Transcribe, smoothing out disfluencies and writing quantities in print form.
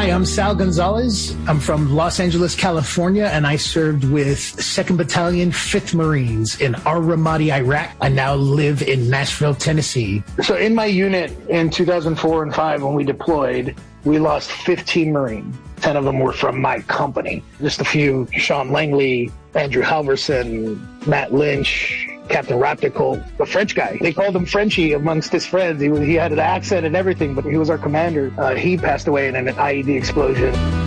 Hi, I'm Sal Gonzalez. I'm from Los Angeles, California, and I served with 2nd Battalion, 5th Marines in Al-Ramadi, Iraq. I now live in Nashville, Tennessee. So in my unit in 2004 and 5, when we deployed, we lost 15 Marines. 10 of them were from my company. Just a few: Sean Langley, Andrew Halverson, Matt Lynch, Captain Raptical, a French guy. They called him Frenchie amongst his friends. He had an accent and everything, but he was our commander. He passed away in an IED explosion.